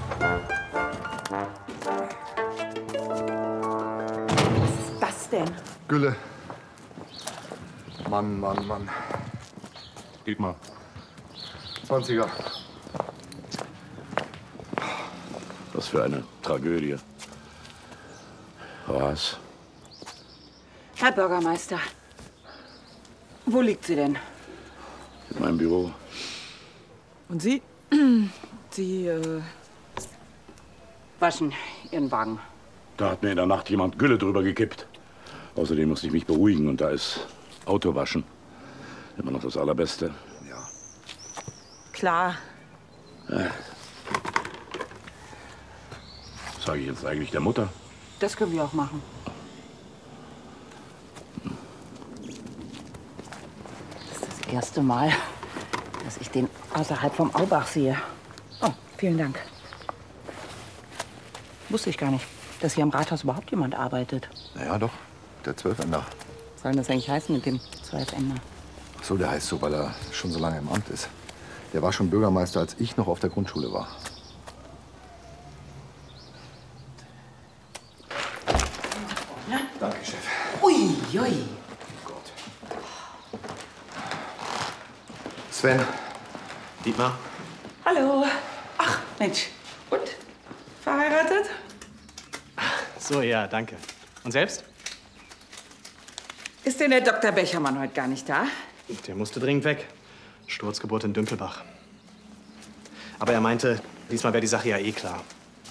Was ist das denn? Gülle. Mann, Mann, Mann. Gib mal. 20er. Was für eine Tragödie. Was? Herr Bürgermeister, wo liegt sie denn? In meinem Büro. Und Sie? Sie, waschen Ihren Wagen. Da hat mir in der Nacht jemand Gülle drüber gekippt. Außerdem musste ich mich beruhigen und da ist Autowaschen immer noch das Allerbeste. Ja. Klar. Was sage ich jetzt eigentlich der Mutter? Das können wir auch machen. Das ist das erste Mal, dass ich den außerhalb vom Aubach sehe. Oh, vielen Dank. Wusste ich gar nicht, dass hier am Rathaus überhaupt jemand arbeitet. Na ja, doch. Der Zwölfender. Was soll denn das eigentlich heißen mit dem Zwölfender? Ach so, der heißt so, weil er schon so lange im Amt ist. Der war schon Bürgermeister, als ich noch auf der Grundschule war. Danke, Chef. Ui, ui. Gott. Sven. Dietmar? Hallo. Ach, Mensch. Und? Verheiratet? So, ja, danke. Und selbst? Ist denn der Dr. Bechermann heute gar nicht da? Der musste dringend weg. Sturzgeburt in Dümpelbach. Aber er meinte, diesmal wäre die Sache ja eh klar.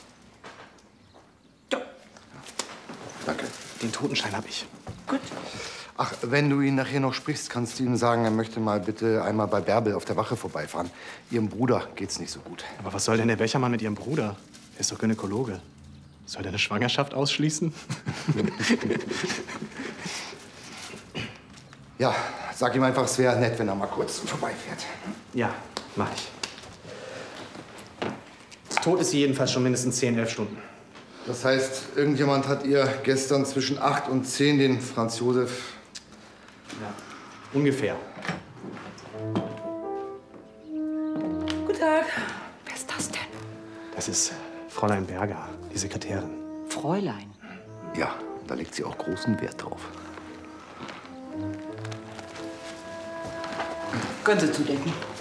Ja. Danke. Den Totenschein habe ich. Gut. Ach, wenn du ihn nachher noch sprichst, kannst du ihm sagen, er möchte mal bitte einmal bei Bärbel auf der Wache vorbeifahren. Ihrem Bruder geht's nicht so gut. Aber was soll denn der Bechermann mit ihrem Bruder? Er ist doch Gynäkologe. Soll der eine Schwangerschaft ausschließen? Ja, sag ihm einfach, es wäre nett, wenn er mal kurz vorbeifährt. Ja, mach ich. Tot ist sie jedenfalls schon mindestens 10, 11 Stunden. Das heißt, irgendjemand hat ihr gestern zwischen 8 und 10 den Franz Josef... Ja, ungefähr. Guten Tag. Wer ist das denn? Das ist Fräulein Berger, die Sekretärin. Fräulein. Ja, da legt sie auch großen Wert drauf. Können Sie zudecken.